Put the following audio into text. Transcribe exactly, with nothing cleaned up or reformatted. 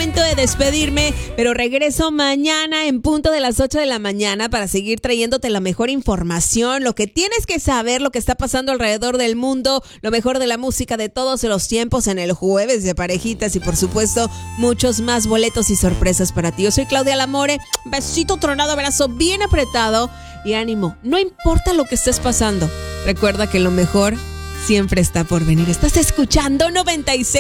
momento de despedirme, pero regreso mañana en punto de las ocho de la mañana para seguir trayéndote la mejor información, lo que tienes que saber, lo que está pasando alrededor del mundo, lo mejor de la música de todos los tiempos en el jueves de parejitas y por supuesto muchos más boletos y sorpresas para ti. Yo soy Claudia Lamore, besito tronado, abrazo bien apretado y ánimo, no importa lo que estés pasando, recuerda que lo mejor siempre está por venir. Estás escuchando noventa y seis